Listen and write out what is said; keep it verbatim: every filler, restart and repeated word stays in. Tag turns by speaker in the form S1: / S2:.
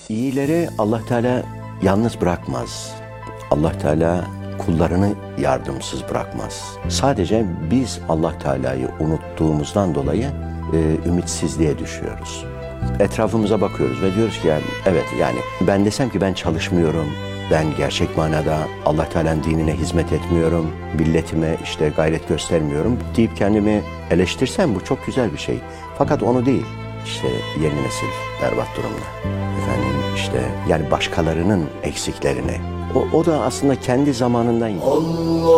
S1: İyileri Allah Teala yalnız bırakmaz. Allah Teala kullarını yardımsız bırakmaz. Sadece biz Allah Teala'yı unuttuğumuzdan dolayı e, ümitsizliğe düşüyoruz. Etrafımıza bakıyoruz ve diyoruz ki yani, evet yani ben desem ki ben çalışmıyorum, ben gerçek manada Allah Teala'nın dinine hizmet etmiyorum, milletime işte gayret göstermiyorum deyip kendimi eleştirsem bu çok güzel bir şey. Fakat onu değil, işte yeni nesil berbat durumda. Efendim işte yani başkalarının eksiklerini. O, o da aslında kendi zamanından. Allah